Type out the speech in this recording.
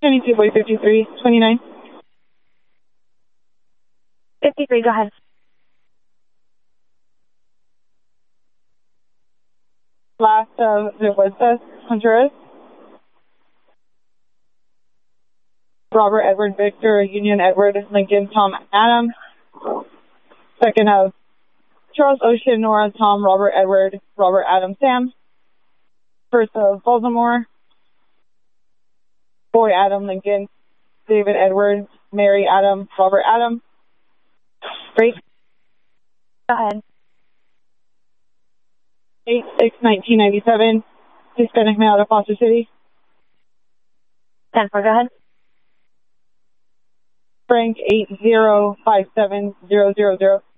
22 boy 53, 29. 53, go ahead. Last of Vergüenza, Honduras. Robert Edward Victor, Union Edward Lincoln Tom Adam. Second of Charles Ocean Nora Tom Robert Edward Robert Adam Sam. First of Baltimore, Boy Adam Lincoln David Edward Mary Adam Robert Adam. Great. Go ahead. 8/6/1997, Hispanic male out of Foster City. 10-4, go ahead. Frank 8057000.